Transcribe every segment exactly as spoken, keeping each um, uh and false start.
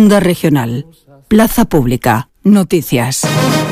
Onda Regional. Plaza Pública. Noticias.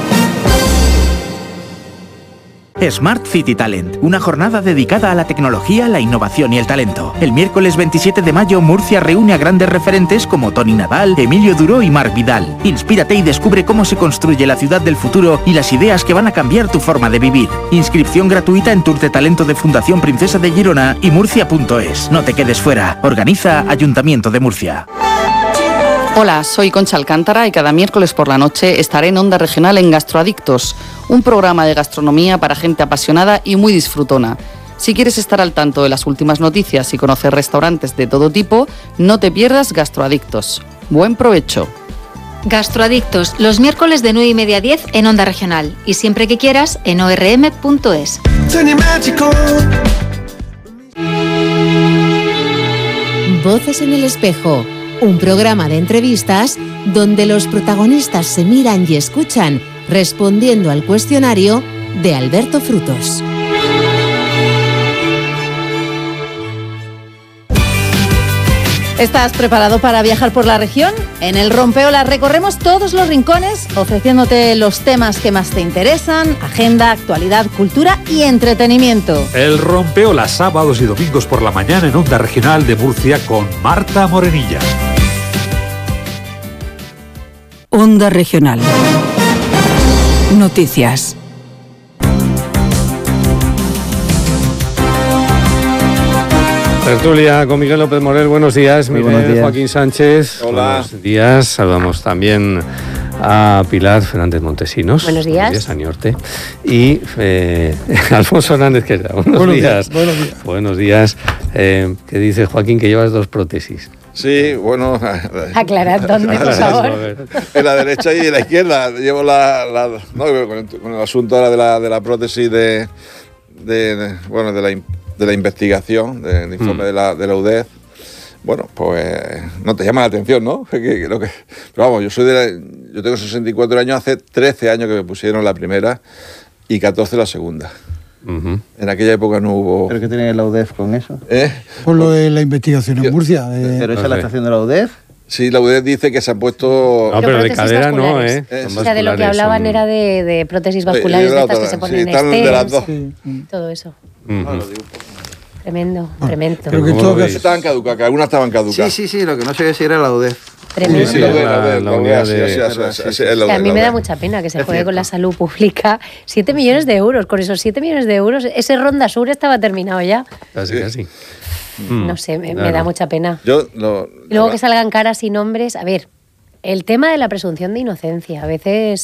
Smart City Talent, una jornada dedicada a la tecnología, la innovación y el talento. El miércoles veintisiete de mayo, Murcia reúne a grandes referentes como Toni Nadal, Emilio Duró y Marc Vidal. Inspírate y descubre cómo se construye la ciudad del futuro y las ideas que van a cambiar tu forma de vivir. Inscripción gratuita en Tour de Talento de Fundación Princesa de Girona y murcia punto es. No te quedes fuera. Organiza Ayuntamiento de Murcia. Hola, soy Concha Alcántara y cada miércoles por la noche estaré en Onda Regional en Gastroadictos, un programa de gastronomía para gente apasionada y muy disfrutona. Si quieres estar al tanto de las últimas noticias y conocer restaurantes de todo tipo, no te pierdas Gastroadictos. Buen provecho. Gastroadictos, los miércoles de nueve y media a diez en Onda Regional y siempre que quieras en o erre eme punto es. Voces en el espejo. Un programa de entrevistas donde los protagonistas se miran y escuchan respondiendo al cuestionario de Alberto Frutos. ¿Estás preparado para viajar por la región? En el Rompeolas recorremos todos los rincones ofreciéndote los temas que más te interesan, agenda, actualidad, cultura y entretenimiento. El Rompeolas, sábados y domingos por la mañana en Onda Regional de Murcia con Marta Morenilla. Onda Regional. Noticias. Tertulia con Miguel López Morel, buenos días. Muy Miguel buenos días. Joaquín Sánchez. Hola. Buenos días. Saludamos también a Pilar Fernández Montesinos. Buenos días. Buenos días, a Niorte. Y eh, Alfonso Hernández Queda. Buenos, buenos días. días. Buenos días. Buenos días. Eh, que dice Joaquín que llevas dos prótesis. Sí, bueno... Aclarad dónde, por favor. En la derecha y en la izquierda. Llevo la... la no, con, el, con el asunto ahora de la, de la prótesis de, de, de... Bueno, de la, de la investigación, del de informe mm. de, la, de la U D E Z. Bueno, pues... No te llama la atención, ¿no? Que, que, lo que, pero vamos, yo soy de la, yo tengo sesenta y cuatro años, hace trece años que me pusieron la primera y catorce la segunda. Uh-huh. En aquella época no hubo... ¿Pero qué tiene la U D E Z con eso? ¿Eh? Por lo de la investigación en Murcia. Eh... ¿Pero esa es la estación de la U D E Z? Sí, la U D E Z dice que se han puesto... No, pero, pero de cadera no, ¿eh? eh o sea, de lo que hablaban son... era de, de prótesis vasculares, de estas que se ponen sí, en de las dos. Sí, todo eso. Uh-huh. No, lo digo. Tremendo, bueno, tremendo. Pero que todo caso... Estaban caducas, que algunas estaban caducas. Sí, sí, sí, lo que no sé si era la U D E Z. Tremendo. Sí, sí, la, la, la unidad de... A mí me da mucha pena que se juegue con la salud pública. Siete millones de euros, con esos siete millones de euros, ese Ronda Sur estaba terminado ya. Casi, casi. No sé, me, claro. me da mucha pena. Yo, no, y luego no, que salgan caras y nombres. A ver, el tema de la presunción de inocencia. A veces